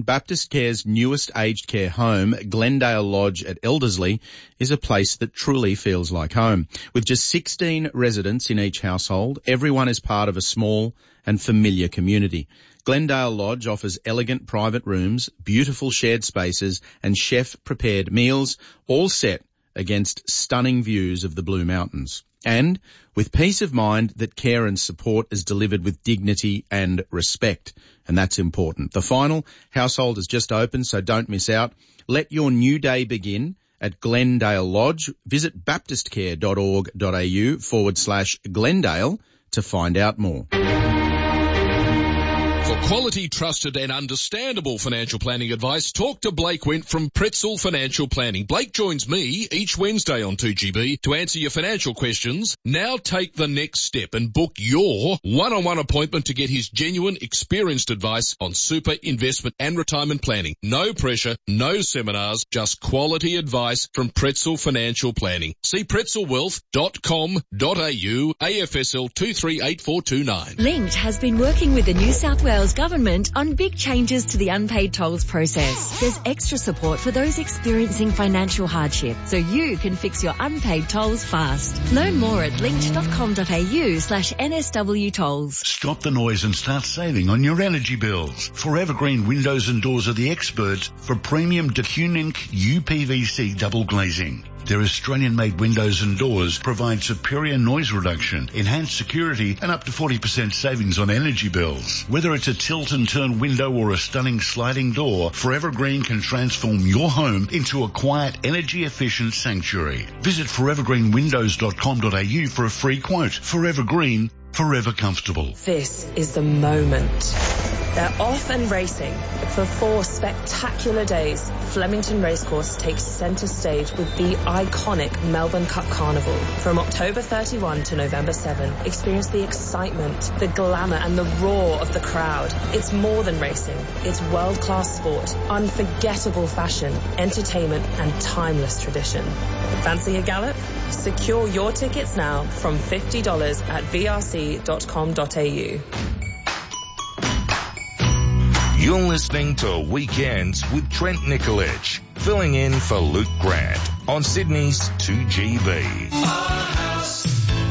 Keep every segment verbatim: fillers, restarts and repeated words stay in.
Melbourne, Baptist Care's newest aged care home, Glendale Lodge at Elderslie, is a place that truly feels like home. With just sixteen residents in each household, everyone is part of a small and familiar community. Glendale Lodge offers elegant private rooms, beautiful shared spaces and chef-prepared meals, all set against stunning views of the Blue Mountains. And with peace of mind that care and support is delivered with dignity and respect. And that's important. The final household has just opened, so don't miss out. Let your new day begin at Glendale Lodge. Visit baptistcare.org.au forward slash Glendale to find out more. For quality, trusted and understandable financial planning advice, talk to Blake Wint from Pretzel Financial Planning. Blake joins me each Wednesday on two G B to answer your financial questions. Now take the next step and book your one-on-one appointment to get his genuine, experienced advice on super, investment and retirement planning. No pressure, no seminars, just quality advice from Pretzel Financial Planning. See pretzel wealth dot com dot a u, A F S L two three eight four two nine. Linked has been working with the New South Wales Government on big changes to the unpaid tolls process. There's extra support for those experiencing financial hardship, so you can fix your unpaid tolls fast. Learn more at linked dot com dot a u slash N S W tolls. Stop the noise and start saving on your energy bills. Forever Green Windows and Doors are the experts for premium Decunink U P V C double glazing. Their Australian-made windows and doors provide superior noise reduction, enhanced security and up to forty percent savings on energy bills. Whether it's a tilt and turn window or a stunning sliding door, Forever Green can transform your home into a quiet, energy-efficient sanctuary. Visit forever green windows dot com dot a u for a free quote. Forever Green, forever comfortable. This is the moment. They're off and racing. For four spectacular days, Flemington Racecourse takes centre stage with the iconic Melbourne Cup Carnival. From October thirty-first to November seventh, experience the excitement, the glamour and the roar of the crowd. It's more than racing. It's world-class sport, unforgettable fashion, entertainment and timeless tradition. Fancy a gallop? Secure your tickets now from fifty dollars at v r c dot com dot a u. You're listening to Weekends with Trent Nicolich, filling in for Luke Grant on Sydney's two G B. Our house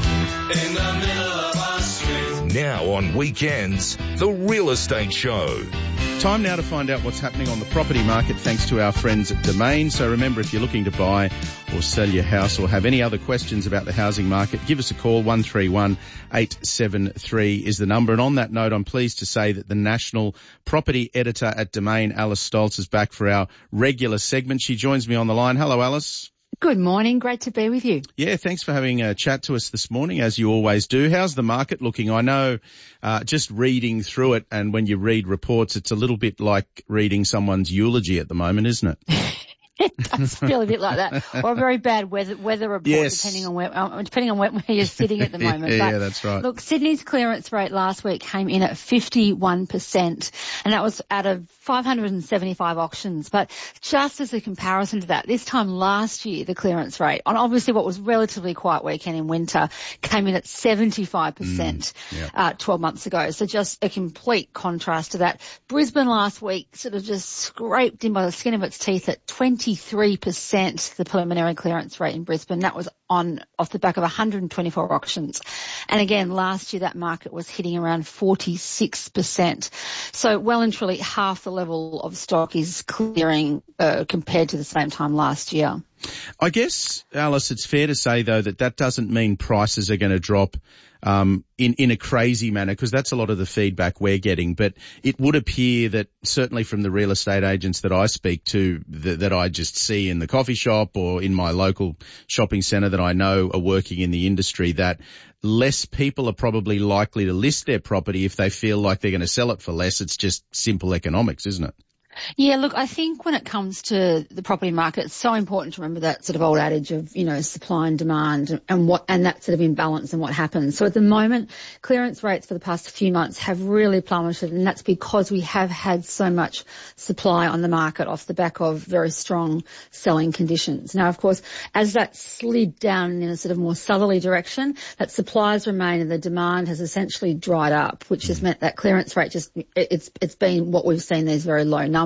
in the middle of our street. Now on Weekends, The Real Estate Show. Time now to find out what's happening on the property market thanks to our friends at Domain. So remember, if you're looking to buy or sell your house or have any other questions about the housing market, give us a call. one three one eight seven three is the number. And on that note, I'm pleased to say that the national property editor at Domain, Alice Stoltz, is back for our regular segment. She joins me on the line. Hello, Alice. Good morning. Great to be with you. Yeah, thanks for having a chat to us this morning, as you always do. How's the market looking? I know uh, just reading through it, and when you read reports, it's a little bit like reading someone's eulogy at the moment, isn't it? It does feel a bit like that, or a very bad weather weather report, yes. depending on where uh, depending on where, where you're sitting at the moment. yeah, but that's right. Look, Sydney's clearance rate last week came in at fifty-one percent, and that was out of five hundred seventy-five auctions. But just as a comparison to that, this time last year, the clearance rate on obviously what was relatively quiet weekend in winter came in at seventy-five percent mm, yeah. uh, twelve months ago. So just a complete contrast to that. Brisbane last week sort of just scraped in by the skin of its teeth at twenty-three percent. The preliminary clearance rate in Brisbane. That was on off the back of one hundred twenty-four auctions. And again, last year that market was hitting around forty-six percent. So well and truly half the level of stock is clearing uh, compared to the same time last year. I guess, Alice, it's fair to say, though, that that doesn't mean prices are going to drop um, in, in a crazy manner, because that's a lot of the feedback we're getting. But it would appear that certainly from the real estate agents that I speak to, that, that I just see in the coffee shop or in my local shopping centre that I know are working in the industry, that less people are probably likely to list their property if they feel like they're going to sell it for less. It's just simple economics, isn't it? Yeah, look, I think when it comes to the property market, it's so important to remember that sort of old adage of, you know, supply and demand and what, and that sort of imbalance and what happens. So at the moment, clearance rates for the past few months have really plummeted, and that's because we have had so much supply on the market off the back of very strong selling conditions. Now, of course, as that slid down in a sort of more southerly direction, that supplies remain and the demand has essentially dried up, which has meant that clearance rate just, it's, it's been what we've seen, these very low numbers.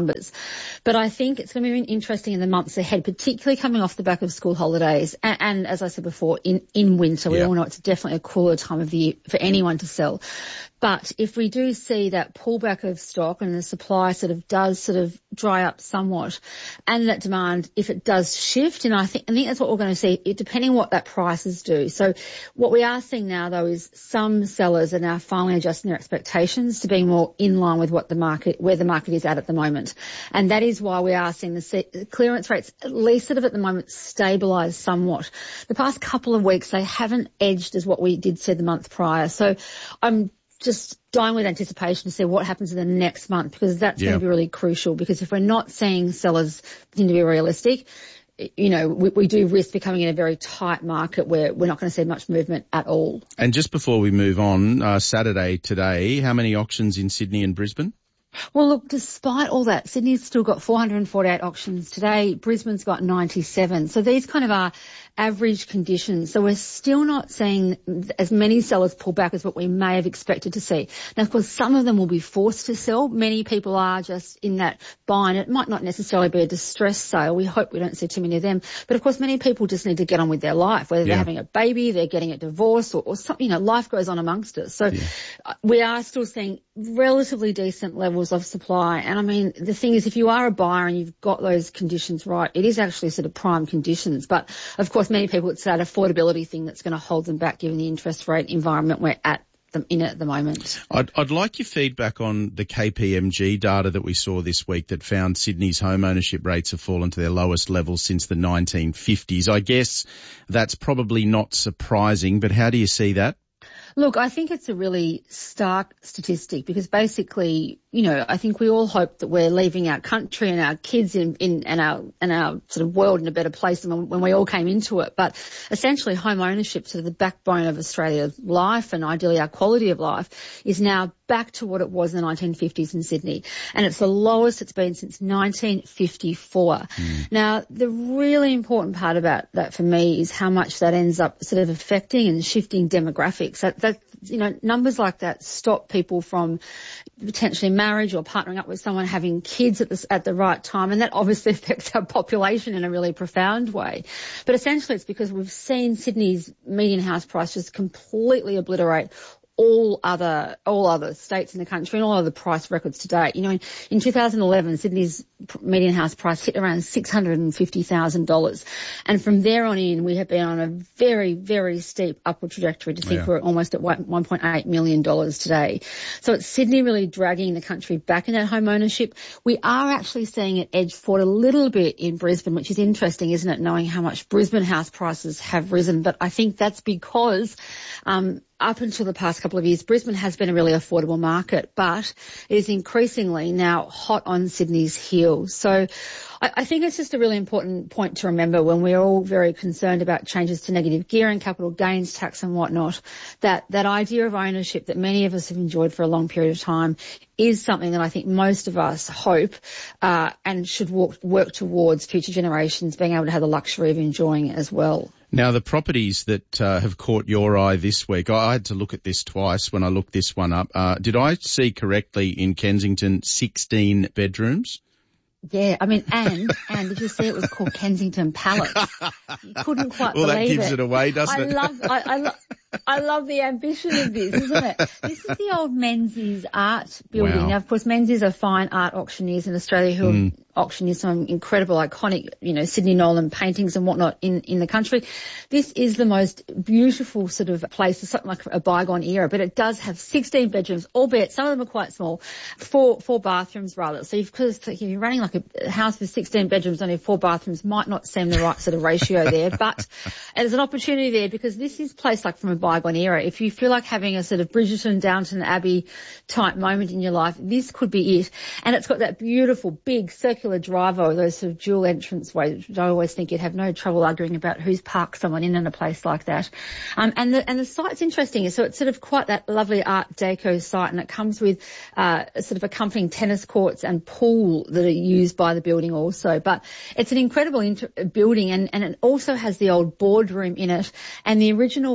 numbers. But I think it's going to be interesting in the months ahead, particularly coming off the back of school holidays. And, and as I said before, in, in winter, we yeah. all know it's definitely a cooler time of the year for anyone to sell. But if we do see that pullback of stock and the supply sort of does sort of dry up somewhat, and that demand, if it does shift, and I think I think that's what we're going to see, it, depending on what that prices do. So what we are seeing now, though, is some sellers are now finally adjusting their expectations to being more in line with what the market, where the market is at at the moment. And that is why we are seeing the se- clearance rates, at least sort of at the moment, stabilise somewhat. The past couple of weeks, they haven't edged as what we did see the month prior. So I'm just dying with anticipation to see what happens in the next month, because that's yeah. going to be really crucial. Because if we're not seeing sellers seem to be realistic, you know, we, we do risk becoming in a very tight market where we're not going to see much movement at all. And just before we move on, uh, Saturday today, how many auctions in Sydney and Brisbane? Well, look, despite all that, Sydney's still got four hundred forty-eight auctions today. Brisbane's got ninety-seven. So these kind of are average conditions. So we're still not seeing as many sellers pull back as what we may have expected to see. Now, of course, some of them will be forced to sell. Many people are just in that buying. It might not necessarily be a distressed sale. We hope we don't see too many of them. But, of course, many people just need to get on with their life, whether yeah. they're having a baby, they're getting a divorce, or, or something. You know, life goes on amongst us. So yeah. we are still seeing relatively decent levels of supply. And I mean, the thing is, if you are a buyer and you've got those conditions right, it is actually sort of prime conditions. But of course, many people, it's that affordability thing that's going to hold them back given the interest rate environment we're at them in at the moment. I'd, I'd like your feedback on the K P M G data that we saw this week that found Sydney's home ownership rates have fallen to their lowest levels since the nineteen fifties. I guess that's probably not surprising, but how do you see that? Look, I think it's a really stark statistic because basically, you know, I think we all hope that we're leaving our country and our kids in, in and our and our sort of world in a better place than when, when we all came into it. But essentially, home ownership, sort of the backbone of Australia's life and ideally our quality of life, is now back to what it was in the nineteen fifties in Sydney. And it's the lowest it's been since nineteen fifty-four. Mm. Now, the really important part about that for me is how much that ends up sort of affecting and shifting demographics. That, that you know, numbers like that stop people from potentially marriage or partnering up with someone, having kids at the, at the right time. And that obviously affects our population in a really profound way. But essentially it's because we've seen Sydney's median house price just completely obliterate all other all other states in the country and all other price records to date. You know, in, in two thousand eleven, Sydney's median house price hit around six hundred fifty thousand dollars. And from there on in, we have been on a very, very steep upward trajectory to think yeah. we're almost at one point eight million dollars today. So it's Sydney really dragging the country back in that home ownership. We are actually seeing it edge forward a little bit in Brisbane, which is interesting, isn't it, knowing how much Brisbane house prices have risen. But I think that's because um up until the past couple of years, Brisbane has been a really affordable market, but it is increasingly now hot on Sydney's heels. So I, I think it's just a really important point to remember when we're all very concerned about changes to negative gearing, capital gains tax and whatnot, that that idea of ownership that many of us have enjoyed for a long period of time is something that I think most of us hope uh, and should walk, work towards future generations being able to have the luxury of enjoying as well. Now, the properties that uh, have caught your eye this week, I had to look at this twice when I looked this one up. Uh, did I see correctly in Kensington sixteen bedrooms? Yeah, I mean, and, and did you see it was called Kensington Palace? You couldn't quite well, believe it. Well, that gives it, it away, doesn't I it? Love, I, I, lo- I love the ambition of this, isn't it? This is the old Menzies art building. Wow. Now, of course, Menzies are fine art auctioneers in Australia who mm. have auctioned some incredible, iconic, you know, Sidney Nolan paintings and whatnot in, in the country. This is the most beautiful sort of place, it's something like a bygone era, but it does have sixteen bedrooms, albeit some of them are quite small, four, four bathrooms rather. So you've, cause if you're running like a house with sixteen bedrooms, only four bathrooms might not seem the right sort of ratio there, but there's an opportunity there because this is placed like from a bygone era. If you feel like having a sort of Bridgerton, Downton Abbey type moment in your life, this could be it. And it's got that beautiful big circular driveway, those sort of dual entrance ways, which I always think you'd have no trouble arguing about who's parked someone in in a place like that. Um, and the, and the site's interesting. So it's sort of quite that lovely art deco site, and it comes with, uh, sort of accompanying tennis courts and pool that are used by the building also. But it's an incredible inter- building, and, and it also has the old boardroom in it and the original vaults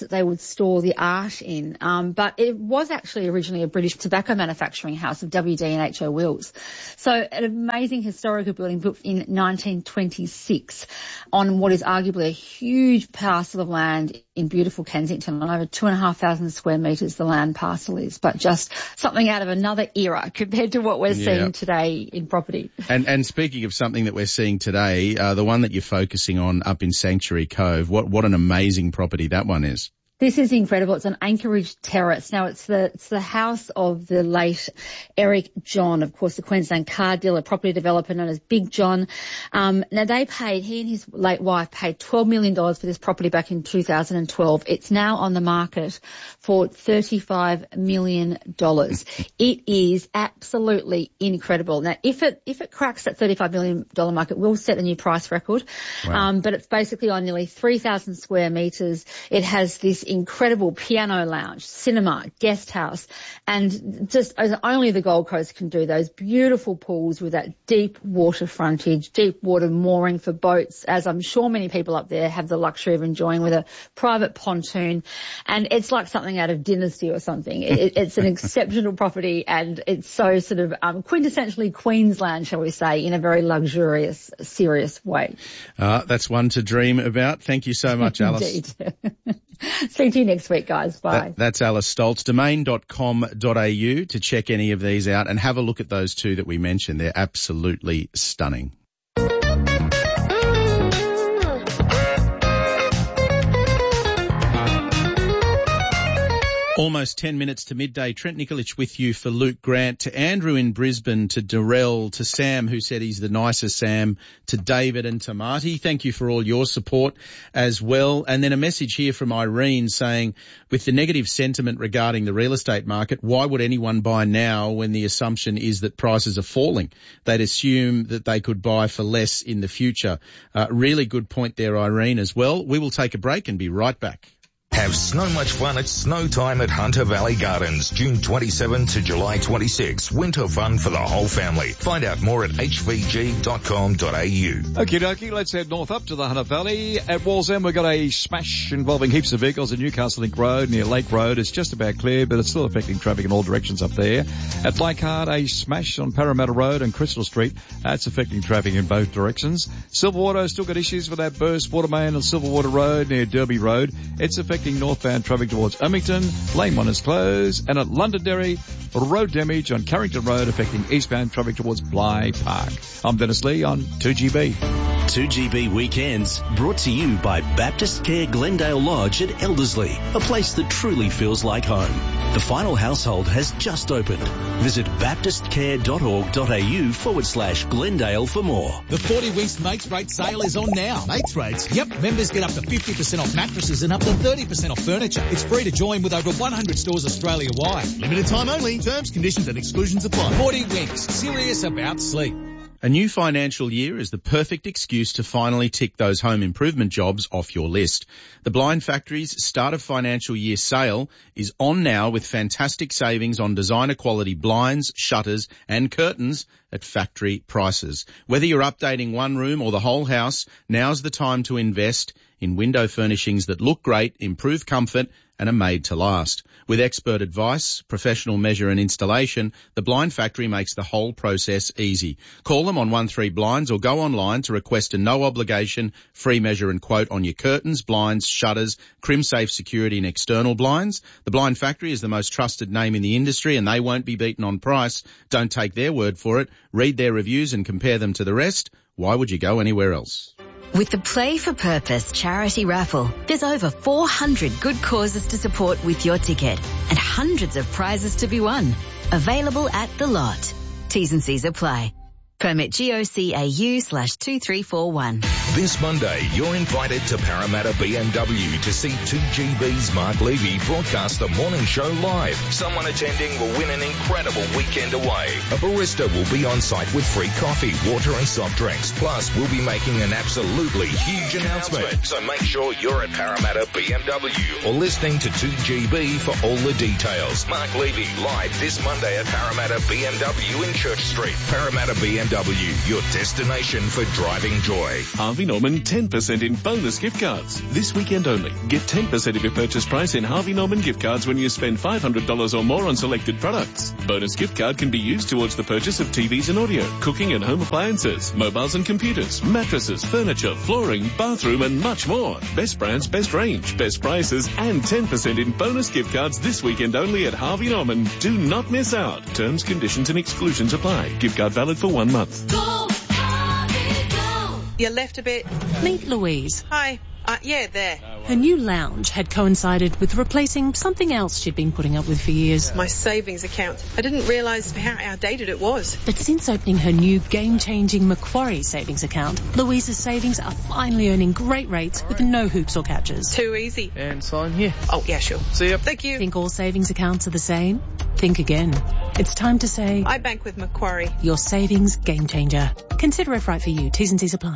that they would store the art in. Um, but it was actually originally a British tobacco manufacturing house of W D and H O Wills. So an amazing historical building built in nineteen twenty-six on what is arguably a huge parcel of land in beautiful Kensington, on over two and a half thousand square metres the land parcel is, but just something out of another era compared to what we're yeah. seeing today in property. And, and speaking of something that we're seeing today, uh, the one that you're focusing on up in Sanctuary Cove, what, what an amazing property that one is. This is incredible. It's on Anchorage Terrace. Now, it's the it's the house of the late Eric John, of course, the Queensland car dealer, property developer known as Big John. Um, now, they paid, he and his late wife paid twelve million dollars for this property back in two thousand twelve. It's now on the market for thirty-five million dollars. It is absolutely incredible. Now, if it if it cracks that thirty-five million dollars mark, it will set a new price record. Wow. Um, but it's basically on nearly three thousand square metres. It has this incredible piano lounge, cinema, guest house, and just as only the Gold Coast can do, those beautiful pools with that deep water frontage, deep water mooring for boats, as I'm sure many people up there have the luxury of enjoying, with a private pontoon. And it's like something out of Dynasty or something. It, it's an exceptional property, and it's so sort of um, quintessentially Queensland, shall we say, in a very luxurious, serious way. Uh, that's one to dream about. Thank you so much, Alice. Indeed. Speak to you next week, guys. Bye. That, that's Alice Stoltz. domain dot com dot a u to check any of these out and have a look at those two that we mentioned. They're absolutely stunning. Almost ten minutes to midday. Trent Nikolic with you for Luke Grant. To Andrew in Brisbane, to Darrell, to Sam, who said he's the nicest Sam, to David and to Marty. Thank you for all your support as well. And then a message here from Irene saying, with the negative sentiment regarding the real estate market, why would anyone buy now when the assumption is that prices are falling? They'd assume that they could buy for less in the future. Uh, really good point there, Irene, as well. We will take a break and be right back. Have so much fun at Snow Time at Hunter Valley Gardens, June twenty-seventh to July twenty-sixth. Winter fun for the whole family. Find out more at h v g dot com dot a u. Okie dokie, let's head north up to the Hunter Valley. At Wallsend, we've got a smash involving heaps of vehicles at Newcastle Link Road near Lake Road. It's just about clear, but it's still affecting traffic in all directions up there. At Leichhardt, a smash on Parramatta Road and Crystal Street. That's affecting traffic in both directions. Silverwater still got issues with that burst water main on Silverwater Road near Derby Road. It's affecting northbound traffic towards Ermington. Lane one is closed. And at Londonderry, road damage on Carrington Road affecting eastbound traffic towards Bligh Park. I'm Dennis Lee on two G B. two G B Weekends, brought to you by Baptist Care Glendale Lodge at Elderslie, a place that truly feels like home. The final household has just opened. Visit baptistcare.org.au forward slash Glendale for more. The forty Winks Mates Rate sale is on now. Mates Rates? Yep, members get up to fifty percent off mattresses and up to thirty percent off furniture. It's free to join with over one hundred stores Australia-wide. Limited time only. Terms, conditions and exclusions apply. forty Winks. Serious about sleep. A new financial year is the perfect excuse to finally tick those home improvement jobs off your list. The Blind Factory's start of financial year sale is on now with fantastic savings on designer quality blinds, shutters and curtains at factory prices. Whether you're updating one room or the whole house, now's the time to invest in window furnishings that look great, improve comfort and are made to last. With expert advice, professional measure and installation, the Blind Factory makes the whole process easy. Call them on one three blinds or go online to request a no obligation free measure and quote on your curtains, blinds, shutters, CrimSafe security and external blinds. The Blind Factory is the most trusted name in the industry and they won't be beaten on price. Don't take their word for it. Read their reviews and compare them to the rest. Why would you go anywhere else? With the Play for Purpose charity raffle, there's over four hundred good causes to support with your ticket and hundreds of prizes to be won. Available at The Lot. T's and C's apply. Permit G O C A U slash two three four one. This Monday, you're invited to Parramatta B M W to see two G B's Mark Levy broadcast the morning show live. Someone attending will win an incredible weekend away. A barista will be on site with free coffee, water and soft drinks. Plus, we'll be making an absolutely huge announcement. So make sure you're at Parramatta B M W or listening to two G B for all the details. Mark Levy live this Monday at Parramatta B M W in Church Street. Parramatta B M W W, your destination for driving joy. Harvey Norman ten percent in bonus gift cards. This weekend only. Get ten percent of your purchase price in Harvey Norman gift cards when you spend five hundred dollars or more on selected products. Bonus gift card can be used towards the purchase of T Vs and audio, cooking and home appliances, mobiles and computers, mattresses, furniture, flooring, bathroom and much more. Best brands, best range, best prices and ten percent in bonus gift cards this weekend only at Harvey Norman. Do not miss out. Terms, conditions and exclusions apply. Gift card valid for one month. Go, Harvey, go. You left a bit. Meet Louise. Hi. Uh, yeah, there. Her new lounge had coincided with replacing something else she'd been putting up with for years. My savings account. I didn't realise how outdated it was. But since opening her new game-changing Macquarie savings account, Louise's savings are finally earning great rates with no hoops or catches. Too easy. And sign here. Oh, yeah, sure. See ya. Thank you. Think all savings accounts are the same? Think again. It's time to say... I bank with Macquarie. Your savings game changer. Consider if right for you. T's and C's apply.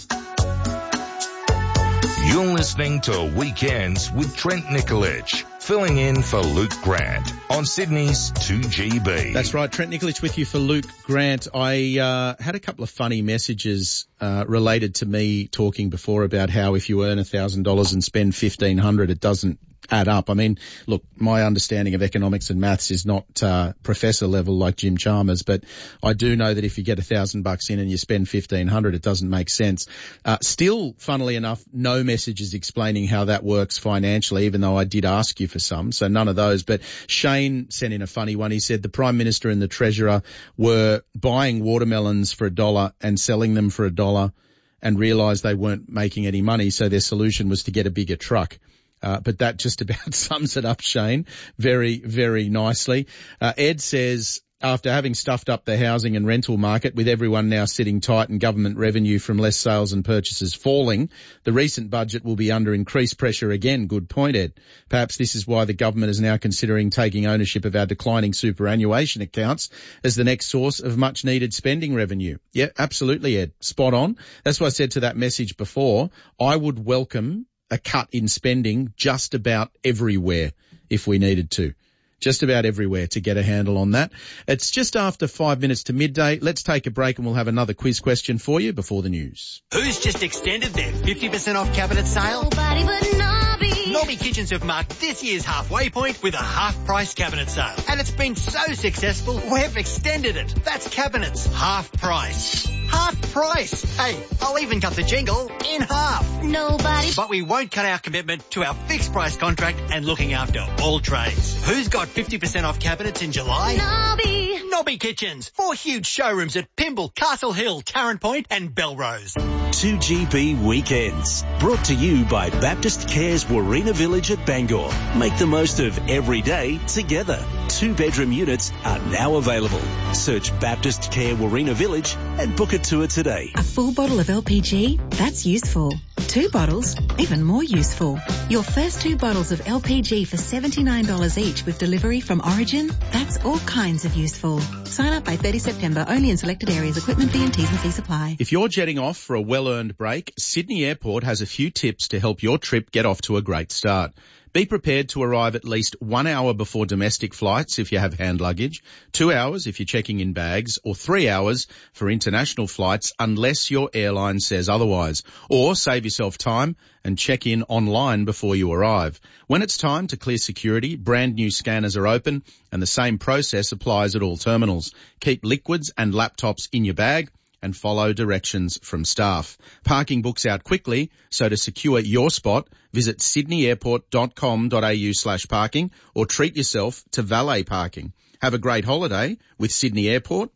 You're listening to Weekends with Trent Nikolic, filling in for Luke Grant on Sydney's two G B. That's right, Trent Nikolic with you for Luke Grant. I uh, had a couple of funny messages uh, related to me talking before about how if you earn one thousand dollars and spend fifteen hundred dollars, it doesn't add up. I mean, look, my understanding of economics and maths is not uh, professor level like Jim Chalmers, but I do know that if you get a thousand bucks in and you spend fifteen hundred, it doesn't make sense. Uh, still, funnily enough, no messages explaining how that works financially, even though I did ask you for some, so none of those. But Shane sent in a funny one. He said the Prime Minister and the Treasurer were buying watermelons for a dollar and selling them for a dollar and realised they weren't making any money, so their solution was to get a bigger truck. Uh, but that just about sums it up, Shane, very, very nicely. Uh, Ed says, after having stuffed up the housing and rental market with everyone now sitting tight and government revenue from less sales and purchases falling, the recent budget will be under increased pressure again. Good point, Ed. Perhaps this is why the government is now considering taking ownership of our declining superannuation accounts as the next source of much needed spending revenue. Yeah, absolutely, Ed. Spot on. That's why I said to that message before, I would welcome a cut in spending just about everywhere if we needed to. Just about everywhere to get a handle on that. It's just after five minutes to midday. Let's take a break and we'll have another quiz question for you before the news. Who's just extended their fifty percent off cabinet sale? Nobody but Nobby. Nobby Kitchens have marked this year's halfway point with a half-price cabinet sale. And it's been so successful, we've extended it. That's cabinets, half price. Half price. Hey, I'll even cut the jingle in half. Nobody. But we won't cut our commitment to our fixed price contract and looking after all trades. Who's got fifty percent off cabinets in July? Nobby. Nobby Kitchens. Four huge showrooms at Pymble, Castle Hill, Tarrant Point and Belrose. two G B Weekends. Brought to you by Baptist Care's Warina Village at Bangor. Make the most of every day together. Two bedroom units are now available. Search Baptist Care Warina Village and book a tour today. A full bottle of L P G? That's useful. Two bottles? Even more useful. Your first two bottles of L P G for seventy-nine dollars each with delivery from Origin? That's all kinds of useful. Sign up by thirtieth September only in selected areas. Equipment fee and T's and C's apply. If you're jetting off for a well-earned break, Sydney Airport has a few tips to help your trip get off to a great start. Be prepared to arrive at least one hour before domestic flights if you have hand luggage, two hours if you're checking in bags, or three hours for international flights unless your airline says otherwise. Or save yourself time and check in online before you arrive. When it's time to clear security, brand new scanners are open and the same process applies at all terminals. Keep liquids and laptops in your bag and follow directions from staff. Parking books out quickly, so to secure your spot, visit sydneyairport.com.au slash parking or treat yourself to valet parking. Have a great holiday with Sydney Airport,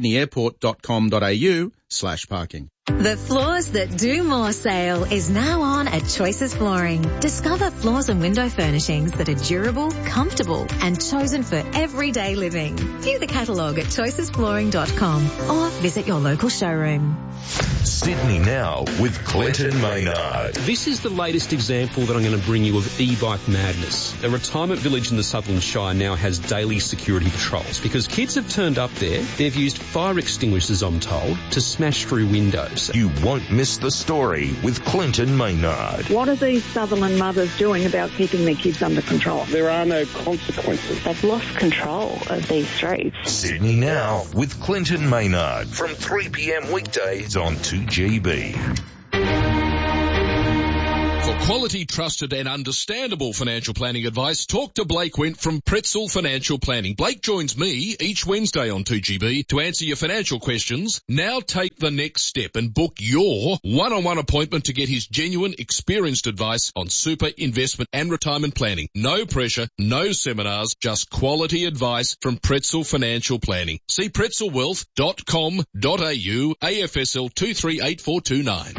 sydneyairport.com.au slash parking. The Floors That Do More sale is now on at Choices Flooring. Discover floors and window furnishings that are durable, comfortable and chosen for everyday living. View the catalogue at choices flooring dot com or visit your local showroom. Sydney Now with Clinton Maynard. This is the latest example that I'm going to bring you of e-bike madness. A retirement village in the Sutherland Shire now has daily security patrols because kids have turned up there. They've used fire extinguishers, I'm told, to smash through windows. news. You won't miss the story with Clinton Maynard. What are these Sutherland mothers doing about keeping their kids under control? There are no consequences. They've lost control of these streets. Sydney Now with Clinton Maynard from three p.m. weekdays on two G B. For quality, trusted and understandable financial planning advice, talk to Blake Wint from Pretzel Financial Planning. Blake joins me each Wednesday on two G B to answer your financial questions. Now take the next step and book your one-on-one appointment to get his genuine, experienced advice on super, investment and retirement planning. No pressure, no seminars, just quality advice from Pretzel Financial Planning. See pretzel wealth dot com dot a u, A F S L two three eight four two nine.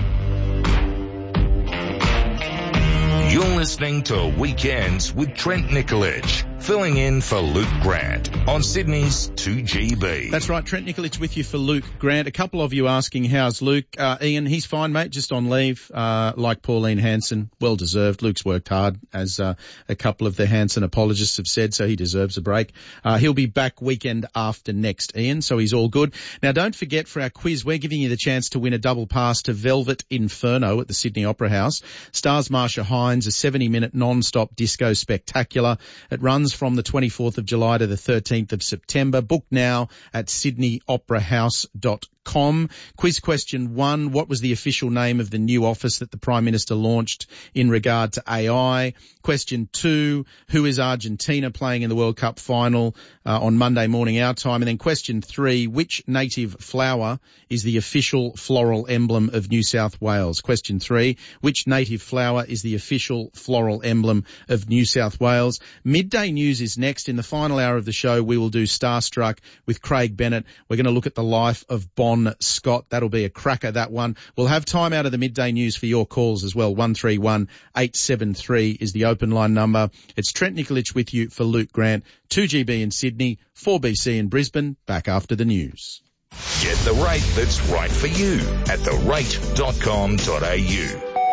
You're listening to Weekends with Trent Nikolic, filling in for Luke Grant on Sydney's two G B. That's right, Trent Nikolic with you for Luke Grant. A couple of you asking, how's Luke? Uh, Ian, he's fine, mate, just on leave, uh, like Pauline Hanson. Well deserved. Luke's worked hard, as uh, a couple of the Hanson apologists have said, so he deserves a break. Uh, he'll be back weekend after next, Ian, so he's all good. Now, don't forget, for our quiz, we're giving you the chance to win a double pass to Velvet Inferno at the Sydney Opera House. Stars Marsha Hines, a seventy-minute non-stop disco spectacular. It runs from the twenty-fourth of July to the thirteenth of September. Book now at sydney opera house dot com. Quiz question one, what was the official name of the new office that the Prime Minister launched in regard to A I? Question two, who is Argentina playing in the World Cup final uh, on Monday morning our time? And then question three, which native flower is the official floral emblem of New South Wales? Question three, which native flower is the official floral emblem of New South Wales? Midday news is next. In the final hour of the show, we will do Starstruck with Craig Bennett. We're going to look at the life of Bon Scott. That'll be a cracker, that one. We'll have time out of the midday news for your calls as well. one three one, eight seven three is the open line number. It's Trent Nikolic with you for Luke Grant, two G B in Sydney, four B C in Brisbane. Back after the news. Get the rate that's right for you at the rate dot com dot a u.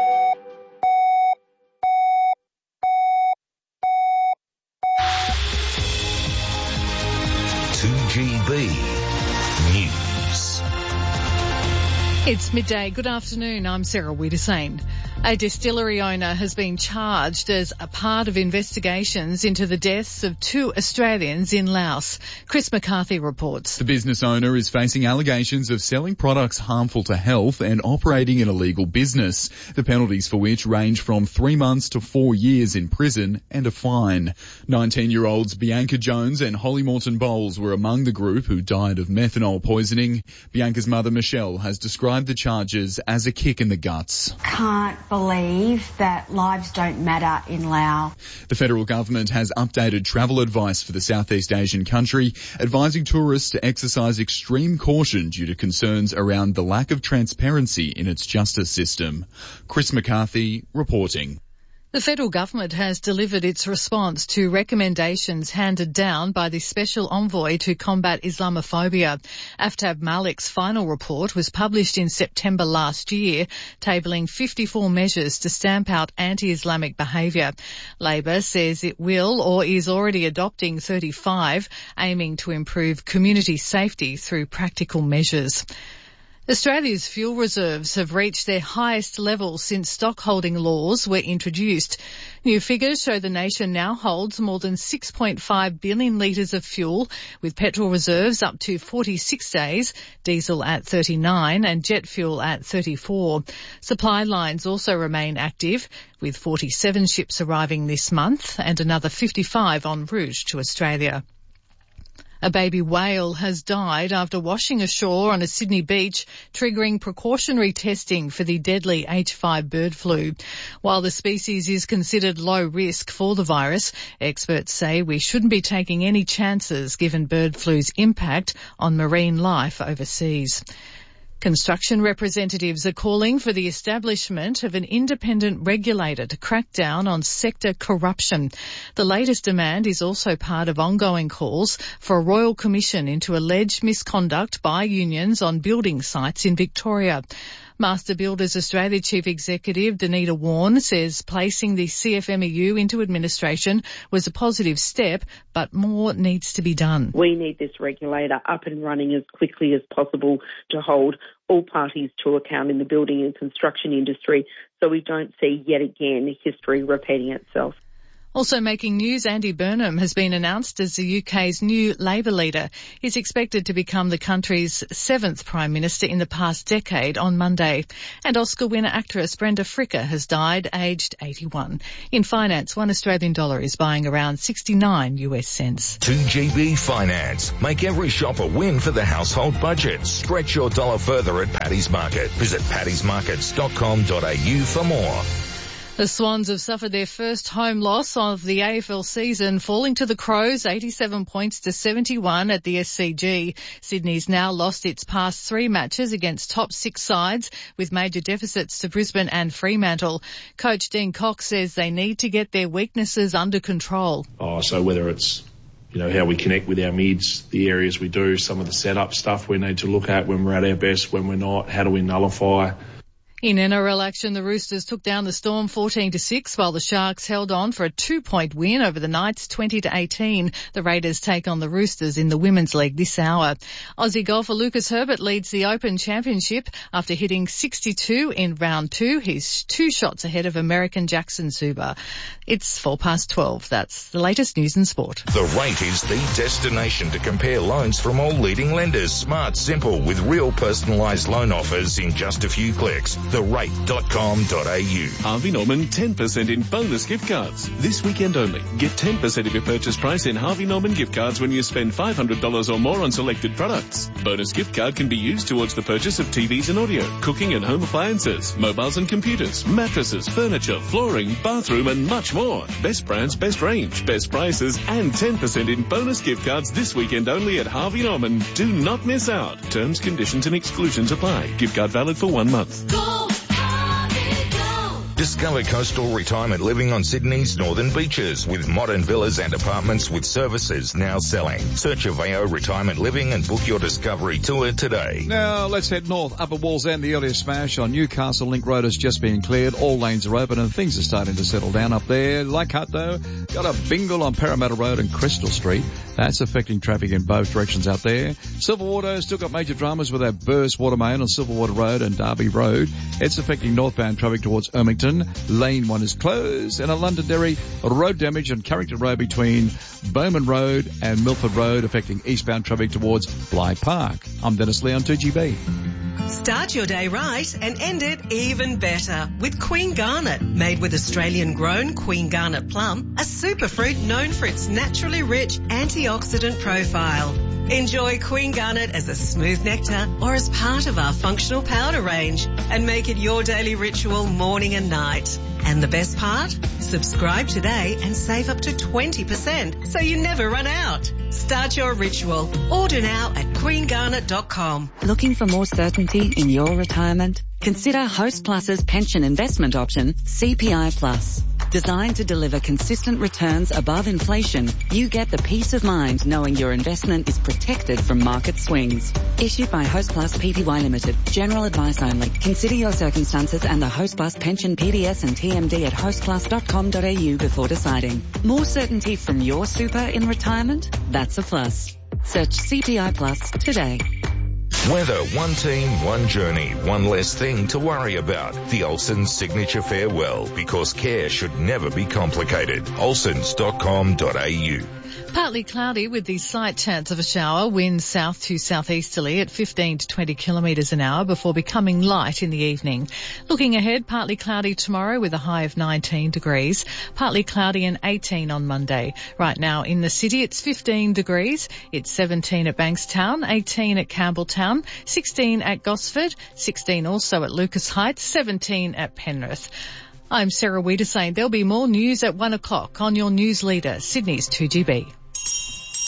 two G B News. It's midday. Good afternoon. I'm Sarah Wiedersane. A distillery owner has been charged as a part of investigations into the deaths of two Australians in Laos. Chris McCarthy reports. The business owner is facing allegations of selling products harmful to health and operating an illegal business, the penalties for which range from three months to four years in prison and a fine. nineteen-year-olds Bianca Jones and Holly Morton Bowles were among the group who died of methanol poisoning. Bianca's mother Michelle has described the charges as a kick in the guts. Can't believe that lives don't matter in Laos. The federal government has updated travel advice for the Southeast Asian country, advising tourists to exercise extreme caution due to concerns around the lack of transparency in its justice system. Chris McCarthy reporting. The federal government has delivered its response to recommendations handed down by the Special Envoy to combat Islamophobia. Aftab Malik's final report was published in September last year, tabling fifty-four measures to stamp out anti-Islamic behaviour. Labor says it will or is already adopting thirty-five, aiming to improve community safety through practical measures. Australia's fuel reserves have reached their highest level since stockholding laws were introduced. New figures show the nation now holds more than six point five billion litres of fuel, with petrol reserves up to forty-six days, diesel at thirty-nine and jet fuel at thirty-four. Supply lines also remain active, with forty-seven ships arriving this month and another fifty-five en route to Australia. A baby whale has died after washing ashore on a Sydney beach, triggering precautionary testing for the deadly H five bird flu. While the species is considered low risk for the virus, experts say we shouldn't be taking any chances given bird flu's impact on marine life overseas. Construction representatives are calling for the establishment of an independent regulator to crack down on sector corruption. The latest demand is also part of ongoing calls for a royal commission into alleged misconduct by unions on building sites in Victoria. Master Builders Australia Chief Executive Danita Warren says placing the C F M E U into administration was a positive step, but more needs to be done. We need this regulator up and running as quickly as possible to hold all parties to account in the building and construction industry so we don't see yet again history repeating itself. Also making news, Andy Burnham has been announced as the U K's new Labor leader. He's expected to become the country's seventh Prime Minister in the past decade on Monday. And Oscar winner actress Brenda Fricker has died aged eighty-one. In finance, one Australian dollar is buying around sixty-nine US cents. two G B Finance. Make every shop a win for the household budget. Stretch your dollar further at Paddy's Market. Visit paddy's markets dot com dot a u for more. The Swans have suffered their first home loss of the A F L season, falling to the Crows eighty-seven points to seventy-one at the S C G. Sydney's now lost its past three matches against top six sides, with major deficits to Brisbane and Fremantle. Coach Dean Cox says they need to get their weaknesses under control. Oh, so whether it's you know, how we connect with our mids, the areas we do, some of the setup stuff we need to look at when we're at our best, when we're not, how do we nullify. In N R L action, the Roosters took down the Storm fourteen to six, while the Sharks held on for a two-point win over the Knights twenty to eighteen. The Raiders take on the Roosters in the Women's League this hour. Aussie golfer Lucas Herbert leads the Open Championship after hitting sixty-two in round two. He's two shots ahead of American Jackson Zuber. It's four past twelve. That's the latest news and sport. The Rate is the destination to compare loans from all leading lenders. Smart, simple, with real personalised loan offers in just a few clicks. the rate dot com dot a u. Harvey Norman ten percent in bonus gift cards. This weekend only. Get ten percent of your purchase price in Harvey Norman gift cards when you spend five hundred dollars or more on selected products. Bonus gift card can be used towards the purchase of T Vs and audio, cooking and home appliances, mobiles and computers, mattresses, furniture, flooring, bathroom and much more. Best brands, best range, best prices and ten percent in bonus gift cards this weekend only at Harvey Norman. Do not miss out. Terms, conditions and exclusions apply. Gift card valid for one month. Go! Discover coastal retirement living on Sydney's northern beaches with modern villas and apartments with services now selling. Search Aveo Retirement Living and book your discovery tour today. Now let's head north. Upper Wallsend, the earlier smash on Newcastle Link Road has just been cleared. All lanes are open and things are starting to settle down up there. Leichhardt though, got a bingle on Parramatta Road and Crystal Street. That's affecting traffic in both directions out there. Silverwater still got major dramas with that burst water main on Silverwater Road and Derby Road. It's affecting northbound traffic towards Ermington. Lane one is closed, and a Londonderry road damage on Carrington Road between Bowman Road and Milford Road, affecting eastbound traffic towards Bligh Park. I'm Dennis Lee on two G B. Start your day right and end it even better with Queen Garnet. Made with Australian grown Queen Garnet plum, a superfruit known for its naturally rich antioxidant profile. Enjoy Queen Garnet as a smooth nectar or as part of our functional powder range and make it your daily ritual morning and night. And the best part? Subscribe today and save up to twenty percent so you never run out. Start your ritual. Order now at queen garnet dot com. Looking for more certainty in your retirement? Consider Host Plus's pension investment option, C P I Plus. Designed to deliver consistent returns above inflation, you get the peace of mind knowing your investment is protected from market swings. Issued by Host Plus Pty Limited. General advice only. Consider your circumstances and the Host Plus pension P D S and T M D at host plus dot com dot a u before deciding. More certainty from your super in retirement? That's a plus. Search C P I Plus today. Weather, one team, one journey, one less thing to worry about. The Olsons Signature Farewell, because care should never be complicated. olsons dot com dot a u. Partly cloudy with the slight chance of a shower, winds south to southeasterly at fifteen to twenty kilometres an hour before becoming light in the evening. Looking ahead, partly cloudy tomorrow with a high of nineteen degrees, partly cloudy and eighteen on Monday. Right now in the city it's fifteen degrees, it's seventeen at Bankstown, eighteen at Campbelltown, sixteen at Gosford, sixteen also at Lucas Heights, seventeen at Penrith. I'm Sarah Wiedersane. There'll be more news at one o'clock on your news leader, Sydney's two G B.